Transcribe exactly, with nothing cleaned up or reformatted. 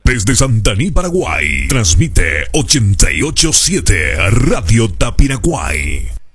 Desde Santaní, Paraguay, transmite ochenta y ocho punto siete Radio Tapiraguay.